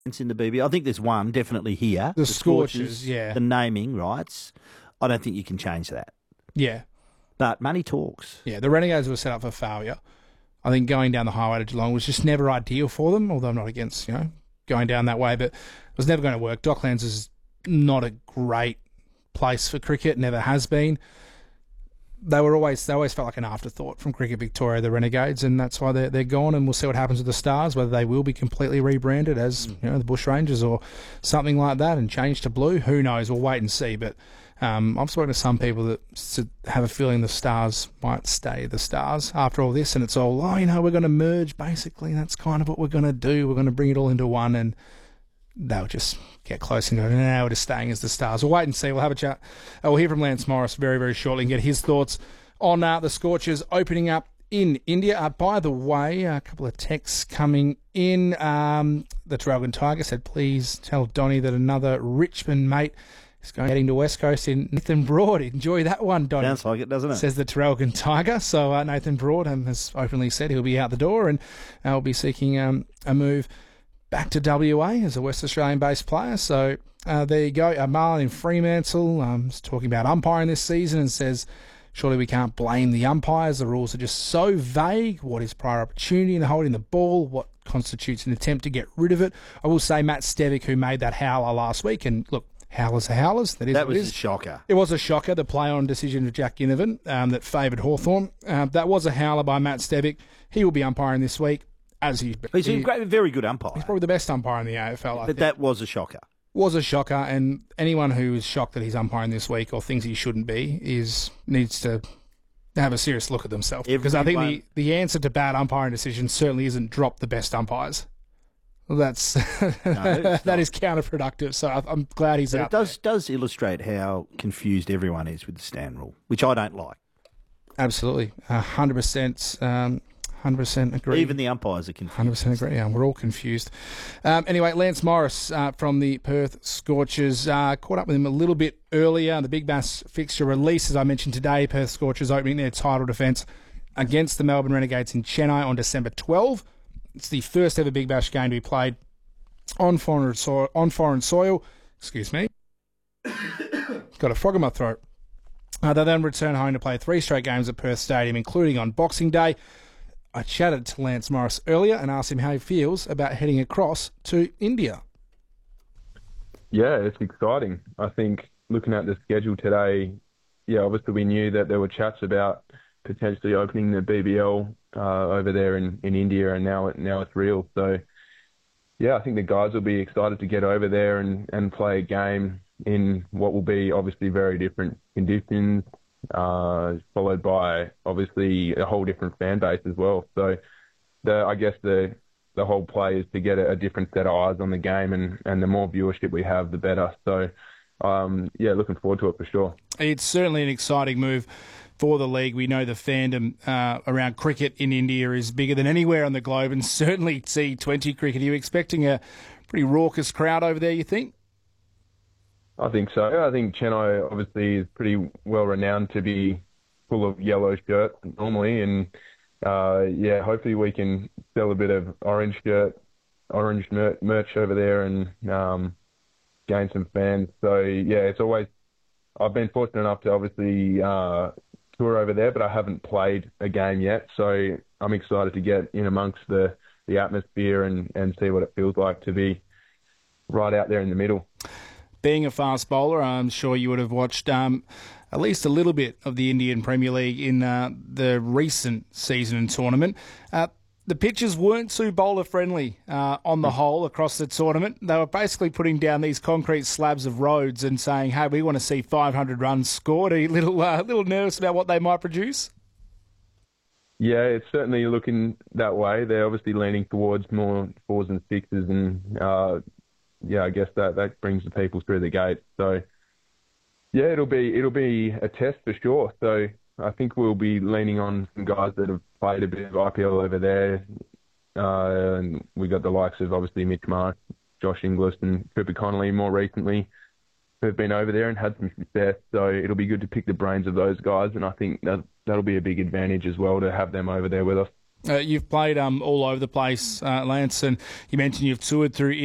in the BBL. I think there's one definitely here. The Scorchers, yeah. The naming rights. I don't think you can change that. Yeah. But money talks. Yeah, the Renegades were set up for failure. I think going down the highway to Geelong was just never ideal for them, although I'm not against, going down that way, but it was never going to work. Docklands is not a great place for cricket, never has been. They always felt like an afterthought from Cricket Victoria, the Renegades, and that's why they're gone, and we'll see what happens with the Stars, whether they will be completely rebranded as the Bushrangers or something like that and change to blue. Who knows? We'll wait and see, but I've spoken to some people that have a feeling the Stars might stay the Stars after all this, and it's all, we're going to merge, basically. That's kind of what we're going to do. We're going to bring it all into one, and they'll just get close and go, no, we're just staying as the Stars. We'll wait and see. We'll have a chat. We'll hear from Lance Morris very, very shortly and get his thoughts on the Scorchers opening up in India. By the way, a couple of texts coming in. The Traralgon Tiger said, please tell Donny that another Richmond mate is heading to West Coast in Nathan Broad. Enjoy that one, Donny. Sounds like it, doesn't it? Says the Traralgon Tiger. So Nathan Broad has openly said he'll be out the door and will be seeking a move back to WA as a West Australian-based player. So there you go. Marlon in Fremantle is talking about umpiring this season and says, surely we can't blame the umpires. The rules are just so vague. What is prior opportunity in holding the ball? What constitutes an attempt to get rid of it? I will say Matt Stevic, who made that howler last week, and look, howlers are howlers. That was a shocker. It was a shocker, the play-on decision of Jack Ginnivan that favoured Hawthorn. That was a howler by Matt Stevic. He will be umpiring this week. He's a very good umpire. He's probably the best umpire in the AFL, I think. That was a shocker. Was a shocker, and anyone who is shocked that he's umpiring this week or thinks he shouldn't be needs to have a serious look at themselves. Because I think the answer to bad umpiring decisions certainly isn't drop the best umpires. That's that is counterproductive. So I'm glad he's out. It does illustrate how confused everyone is with the stand rule, which I don't like. Absolutely, 100%. 100% agree. Even the umpires are confused. 100% agree. We're all confused. Anyway, Lance Morris from the Perth Scorchers. Caught up with him a little bit earlier. The Big Bash fixture release, as I mentioned today, Perth Scorchers opening their title defence against the Melbourne Renegades in Chennai on December 12. It's the first ever Big Bash game to be played on foreign soil. Excuse me. Got a frog in my throat. They then return home to play 3 straight games at Perth Stadium, including on Boxing Day. I chatted to Lance Morris earlier and asked him how he feels about heading across to India. Yeah, it's exciting. I think looking at the schedule today, obviously we knew that there were chats about potentially opening the BBL over there in India, and now it's real. So, I think the guys will be excited to get over there and play a game in what will be obviously very different conditions, followed by obviously a whole different fan base as well. So I guess the whole play is to get a different set of eyes on the game, and the more viewership we have, the better. So looking forward to it for sure. It's certainly an exciting move for the league. We know the fandom around cricket in India is bigger than anywhere on the globe, and certainly T20 cricket. Are you expecting a pretty raucous crowd over there, you think? I think so. I think Chennai obviously is pretty well renowned to be full of yellow shirts normally, and hopefully we can sell a bit of orange merch over there and gain some fans. So it's always, I've been fortunate enough to obviously tour over there, but I haven't played a game yet. So I'm excited to get in amongst the atmosphere and see what it feels like to be right out there in the middle. Being a fast bowler, I'm sure you would have watched at least a little bit of the Indian Premier League in the recent season and tournament. The pitches weren't too bowler-friendly on the whole across the tournament. They were basically putting down these concrete slabs of roads and saying, hey, we want to see 500 runs scored. Are you a little nervous about what they might produce? Yeah, it's certainly looking that way. They're obviously leaning towards more 4s and 6s, and I guess that brings the people through the gate. So, it'll be a test for sure. So I think we'll be leaning on some guys that have played a bit of IPL over there. And we got the likes of obviously Mitch Marsh, Josh Inglis and Cooper Connolly more recently, who have been over there and had some success. So it'll be good to pick the brains of those guys. And I think that'll be a big advantage as well to have them over there with us. You've played all over the place, Lance, and you mentioned you've toured through